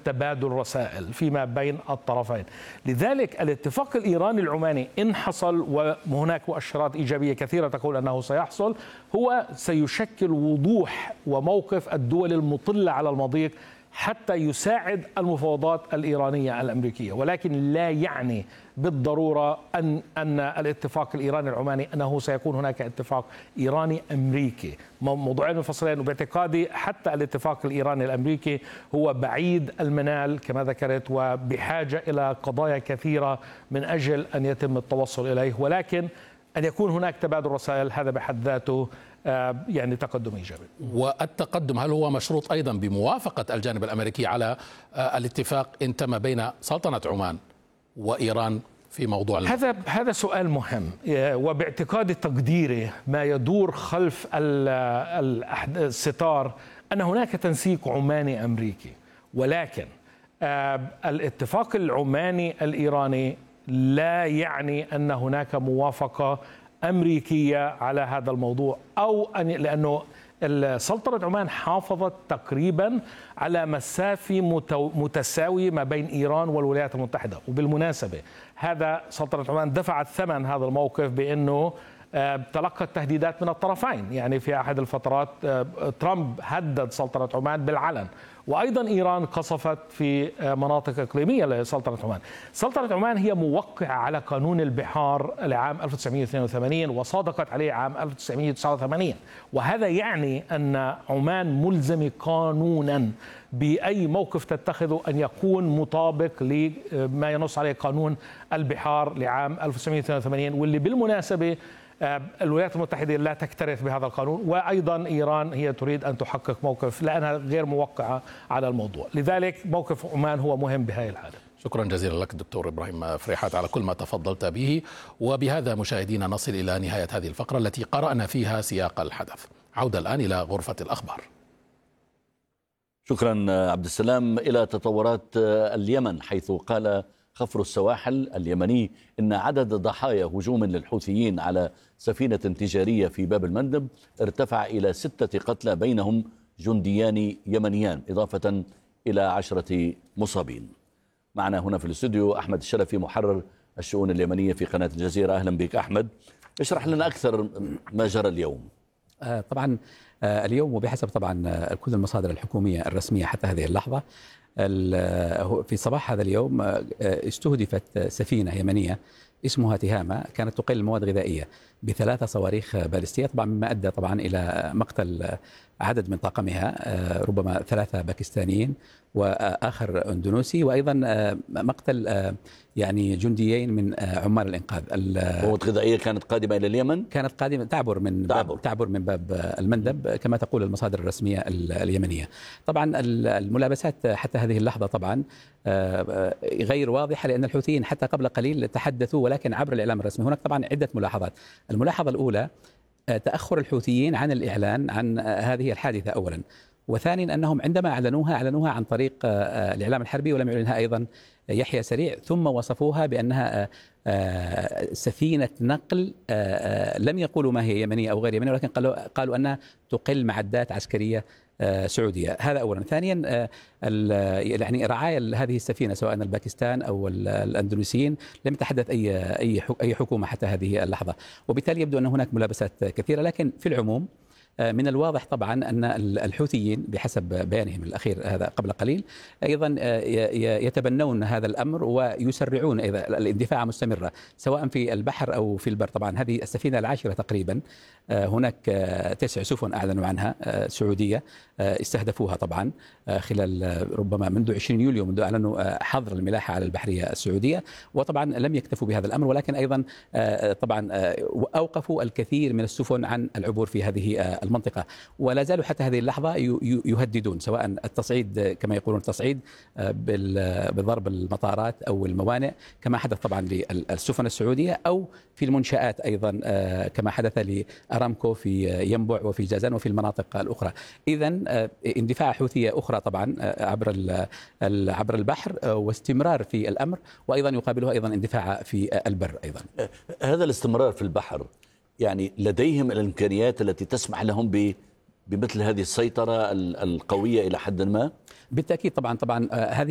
تبادل رسائل فيما بين الطرفين. لذلك الاتفاق الإيراني العماني إن حصل، وهناك مؤشرات إيجابية كثيرة تقول أنه سيحصل، هو سيشكل وضوح وموقف الدول المطلة على المضيق حتى يساعد المفاوضات الإيرانية الأمريكية، ولكن لا يعني بالضرورة أن الاتفاق الإيراني العماني أنه سيكون هناك اتفاق إيراني أمريكي. موضوعين منفصلين، وباعتقادي حتى الاتفاق الإيراني الأمريكي هو بعيد المنال كما ذكرت، وبحاجة إلى قضايا كثيرة من أجل أن يتم التوصل إليه، ولكن أن يكون هناك تبادل رسائل هذا بحد ذاته يعني تقدم إيجابي. والتقدم هل هو مشروط أيضا بموافقة الجانب الأمريكي على الاتفاق إن تم بين سلطنة عمان وإيران في موضوع هذا سؤال مهم، وباعتقاد تقديري ما يدور خلف الستار أن هناك تنسيق عماني أمريكي، ولكن الاتفاق العماني الإيراني لا يعني أن هناك موافقة أمريكية على هذا الموضوع، أو لأنه سلطنة عمان حافظت تقريبا على مسافة متساوية ما بين إيران والولايات المتحدة. وبالمناسبة هذا سلطنة عمان دفعت ثمن هذا الموقف بأنه تلقت تهديدات من الطرفين. يعني في أحد الفترات ترامب هدد سلطنة عمان بالعلن، وأيضا إيران قصفت في مناطق إقليمية لسلطنة عمان. سلطنة عمان هي موقعة على قانون البحار لعام 1982 وصادقت عليه عام 1989، وهذا يعني أن عمان ملزمة قانونا بأي موقف تتخذه أن يكون مطابق لما ينص عليه قانون البحار لعام 1982، واللي بالمناسبة الولايات المتحدة لا تكترث بهذا القانون، وأيضا إيران هي تريد أن تحقق موقف لأنها غير موقعة على الموضوع. لذلك موقف عمان هو مهم بهذه الحالة. شكرا جزيلا لك دكتور إبراهيم فريحات على كل ما تفضلت به. وبهذا مشاهدينا نصل إلى نهاية هذه الفقرة التي قرأنا فيها سياق الحدث. عودة الآن إلى غرفة الأخبار. شكرا عبد السلام. إلى تطورات اليمن، حيث قال خفر السواحل اليمني إن عدد ضحايا هجوم للحوثيين على سفينة تجارية في باب المندب ارتفع إلى 6 قتلى بينهم جنديان يمنيان، إضافة إلى 10 مصابين. معنا هنا في الاستوديو أحمد الشرفي، محرر الشؤون اليمنية في قناة الجزيرة. أهلا بك أحمد، اشرح لنا أكثر ما جرى اليوم. طبعا اليوم وبحسب طبعا كل المصادر الحكومية الرسمية حتى هذه اللحظة، في صباح هذا اليوم استهدفت سفينة يمنية اسمها تهامة، كانت تقل مواد غذائية ب3 صواريخ باليستية، طبعا مما أدى طبعا إلى مقتل عدد من طاقمها، ربما 3 باكستانيين وآخر أندونيسي، وأيضا مقتل يعني جنديين من عمال الإنقاذ. مواد غذائية كانت قادمة إلى اليمن، كانت قادمة تعبر من باب المندب كما تقول المصادر الرسمية اليمنية. طبعا الملابسات حتى هذه اللحظة طبعا غير واضحة، لأن الحوثيين حتى قبل قليل تحدثوا ولكن عبر الإعلام الرسمي. هناك طبعا عدة ملاحظات. الملاحظة الأولى تأخر الحوثيين عن الإعلان عن هذه الحادثة أولا، وثانيا أنهم عندما أعلنوها عن طريق الإعلام الحربي ولم يعلنها أيضا يحيى سريع، ثم وصفوها بأنها سفينة نقل، لم يقولوا ما هي يمنية أو غير يمنية، ولكن قالوا أنها تقل معدات عسكرية سعودية. هذا أولا. ثانيا يعني رعايا هذه السفينة سواء الباكستان أو الأندونيسيين لم يتحدث أي حكومة حتى هذه اللحظة، وبالتالي يبدو أن هناك ملابسات كثيرة. لكن في العموم من الواضح طبعا أن الحوثيين بحسب بيانهم الأخير هذا قبل قليل أيضا يتبنون هذا الأمر ويسرعون إذا الاندفاع مستمرة سواء في البحر أو في البر. طبعا هذه السفينة العاشرة تقريبا، هناك 9 سفن أعلنوا عنها سعودية استهدفوها طبعا خلال ربما منذ 20 يوليو، منذ أعلنوا حظر الملاحة على البحرية السعودية. وطبعا لم يكتفوا بهذا الأمر، ولكن أيضا طبعا أوقفوا الكثير من السفن عن العبور في هذه المنطقة، ولا زالوا حتى هذه اللحظة يهددون سواء التصعيد كما يقولون التصعيد بضرب المطارات أو الموانئ كما حدث طبعا للسفن السعودية، أو في المنشآت أيضا كما حدث لأرامكو في ينبع وفي جازان وفي المناطق الأخرى. إذن اندفاع حوثية أخرى طبعا عبر البحر واستمرار في الأمر، وأيضا يقابلها أيضا اندفاع في البر أيضا. هذا الاستمرار في البحر يعني لديهم الإمكانيات التي تسمح لهم بمثل هذه السيطرة القوية إلى حد ما؟ بالتأكيد طبعا هذه